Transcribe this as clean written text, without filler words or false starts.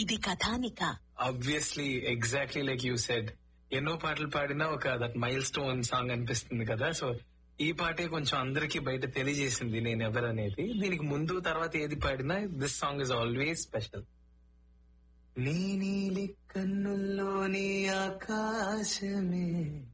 ఇది కథానిక. Obviously exactly like you said, ఎన్నో పాటలు పాడినా ఒక దట్ మైల్ స్టోన్ సాంగ్ అనిపిస్తుంది కదా. సో ఈ పాటే కొంచెం అందరికి బయట తెలియజేసింది నేను ఎవరనేది. దీనికి ముందు తర్వాత ఏది పాడినా this song is always special. నీ నీలి కన్నుల్లోని ఆకాశమే